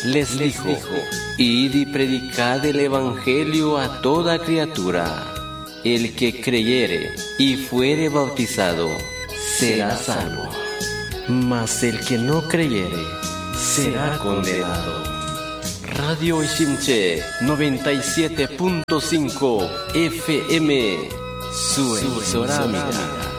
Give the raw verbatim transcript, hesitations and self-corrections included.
les dijo: id y predicad el evangelio a toda criatura. El que creyere y fuere bautizado será salvo, mas el que no creyere será condenado. Radio Ishimche noventa y siete punto cinco F M, su emisora amiga.